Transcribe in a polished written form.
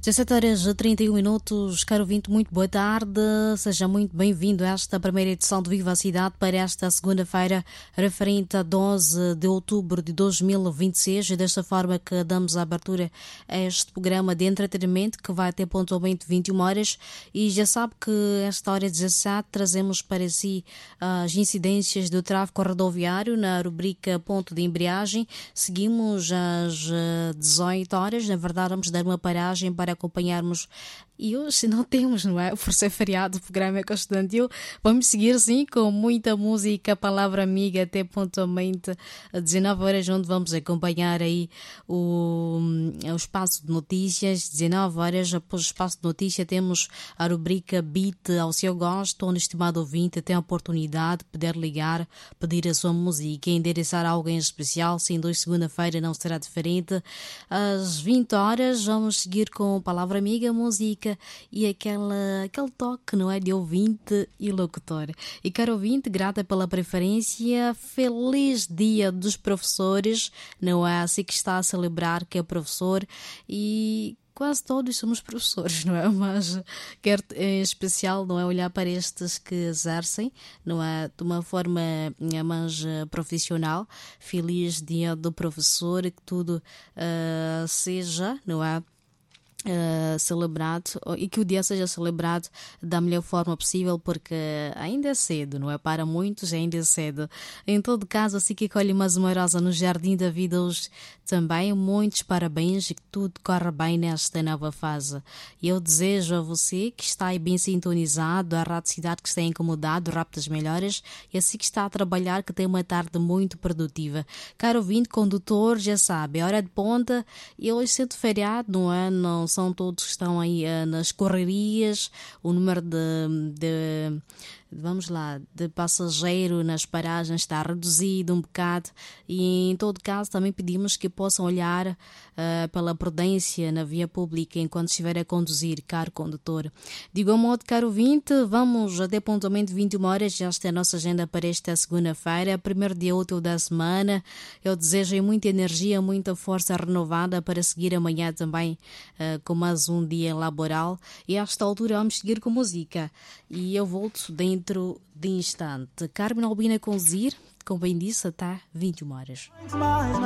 17 horas e 31 minutos, caro ouvinte, muito boa tarde, seja muito bem-vindo a esta primeira edição de Viva a Cidade para esta segunda-feira, referente a 12 de outubro de 2026, e desta forma que damos a abertura a este programa de entretenimento que vai até pontualmente 21 horas, e já sabe que esta hora 17 trazemos para si as incidências do tráfego rodoviário na rubrica Ponto de Embreagem. Seguimos às 18 horas, na verdade vamos dar uma paragem para acompanharmos, e hoje não temos, não é? Por ser feriado, o programa é constante. Vamos seguir sim com muita música, palavra amiga, até pontualmente às 19 horas, onde vamos acompanhar aí o espaço de notícias. 19 horas, após o espaço de notícia, temos a rubrica Beat ao seu gosto, onde, estimado ouvinte, tem a oportunidade de poder ligar, pedir a sua música e endereçar algo em especial. Sendo hoje segunda-feira, não será diferente. Às 20 horas, vamos seguir com palavra amiga, música e aquele toque, não é, de ouvinte e locutor. E caro ouvinte, grata pela preferência, feliz dia dos professores, não é? Assim que está a celebrar que é professor, e quase todos somos professores, não é? Mas quero em especial, não é, olhar para estes que exercem, não é, de uma forma mais profissional. Feliz dia do professor, que tudo seja, não é, celebrado, e que o dia seja celebrado da melhor forma possível, porque ainda é cedo, não é? Para muitos ainda é cedo. Em todo caso, assim que colhe mais uma rosa no jardim da vida hoje também, muitos parabéns e que tudo corra bem nesta nova fase. E eu desejo a você que está aí bem sintonizado, a radicidade que está incomodado, rápidas melhoras, e assim que está a trabalhar, que tem uma tarde muito produtiva. Caro ouvinte, condutor, já sabe, é hora de ponta, e hoje cedo feriado, não é? Não são todos que estão aí nas correrias, o número de passageiro nas paragens está reduzido um bocado, e em todo caso também pedimos que possam olhar pela prudência na via pública enquanto estiver a conduzir, caro condutor. De igual modo, caro ouvinte, vamos até pontualmente 21 horas, esta é a nossa agenda para esta segunda-feira, primeiro dia útil da semana. Eu desejo muita energia, muita força renovada para seguir amanhã também com mais um dia laboral, e a esta altura vamos seguir com música, e eu volto dentro de instante. Carmen Albina com Zir, como bem disse, até 21 horas.